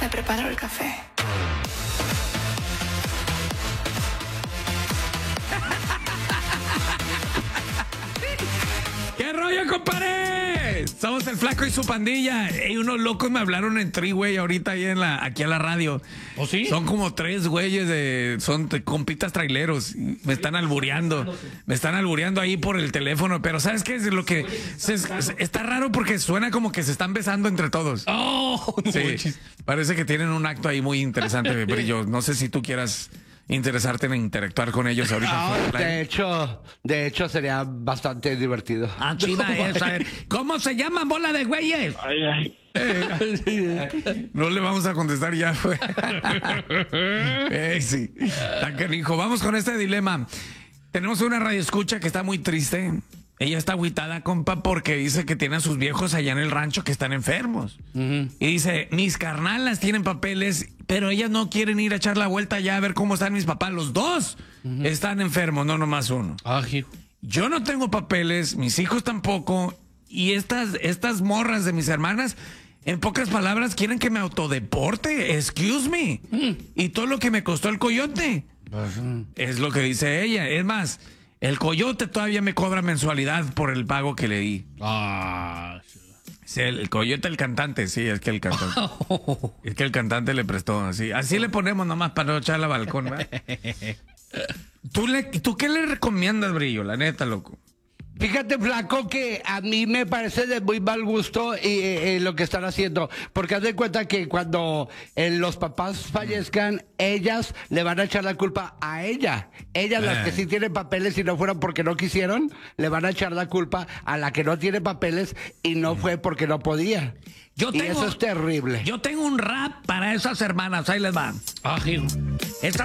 Me preparo el café. ¿Qué rollo, compadre? Somos el Flaco y su pandilla. Y unos locos me hablaron en güey, ahorita ahí aquí a la radio. ¿Oh, sí? Son como 3 güeyes son compitas traileros. Me están albureando. Me están albureando ahí por el teléfono. Pero ¿sabes qué? Es lo que está raro porque suena como que se están besando entre todos. Oh, no, sí, parece que tienen un acto ahí muy interesante, Brillo. No sé si tú quieras interesarte en interactuar con ellos ahorita. De hecho sería bastante divertido. Ah, chida esa. ¿Cómo se llama, bola de güeyes? No le vamos a contestar ya. Sí. Tan canijo. Vamos con este dilema. Tenemos una radioescucha que está muy triste. Ella está agüitada, compa, porque dice que tiene a sus viejos allá en el rancho que están enfermos. Y dice, mis carnalas tienen papeles, pero ellas no quieren ir a echar la vuelta allá a ver cómo están mis papás. Los dos están enfermos, no nomás uno. Yo no tengo papeles, mis hijos tampoco, y estas morras de mis hermanas, en pocas palabras, quieren que me autodeporte. Excuse me. Y todo lo que me costó el coyote. Es lo que dice ella. Es más, el coyote todavía me cobra mensualidad por el pago que le di. Sí, el coyote, el cantante, sí, es que el cantante. Es que el cantante le prestó, así le ponemos nomás para no echarla al balcón, ¿verdad? ¿Tú qué le recomiendas, Brillo? La neta, loco. Fíjate, Flaco, que a mí me parece de muy mal gusto lo que están haciendo, porque haz de cuenta que cuando los papás fallezcan, ellas le van a echar la culpa a ella. Ellas, las que sí tienen papeles y no fueron porque no quisieron, le van a echar la culpa a la que no tiene papeles y no fue porque no podía. Y eso es terrible. Yo tengo un rap para esas hermanas, ahí les van.